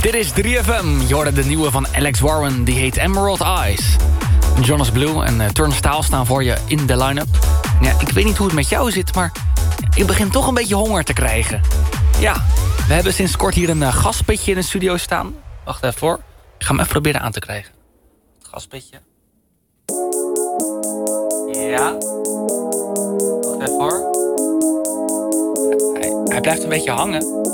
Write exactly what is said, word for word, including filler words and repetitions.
Dit is drie F M. Je hoorde de nieuwe van Alex Warren. Die heet Emerald Eyes. Jonas Blue en uh, Turnstile staan voor je in de line-up. Ja, ik weet niet hoe het met jou zit, maar ik begin toch een beetje honger te krijgen. Ja, we hebben sinds kort hier een uh, gaspitje in de studio staan. Wacht even hoor. Ik ga hem even proberen aan te krijgen. Het gaspitje. Ja. Wacht even hoor. Hij, hij blijft een beetje hangen.